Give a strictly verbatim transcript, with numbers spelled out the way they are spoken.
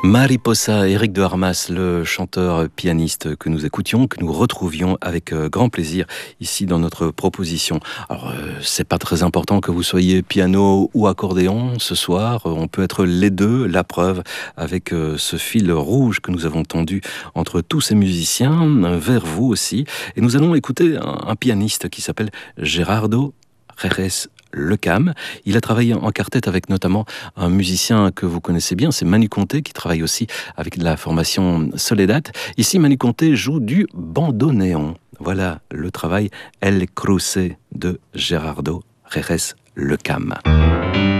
Mariposa, Éric de Harmas, le chanteur pianiste que nous écoutions, que nous retrouvions avec grand plaisir ici dans notre proposition. Alors, euh, c'est pas très important que vous soyez piano ou accordéon ce soir. On peut être les deux, la preuve avec euh, ce fil rouge que nous avons tendu entre tous ces musiciens, vers vous aussi. Et nous allons écouter un, un pianiste qui s'appelle Gerardo Jerez Lecam. Il a travaillé en quartet avec notamment un musicien que vous connaissez bien, c'est Manu Conté, qui travaille aussi avec la formation Soledad. Ici, Manu Conté joue du bandoneon. Voilà le travail El Cruce de Gerardo Jerez Lecam.